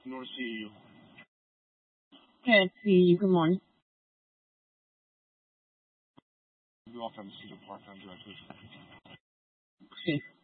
Nor see you. Can't see you. Good morning. We all from Cedar Park on directly. Okay.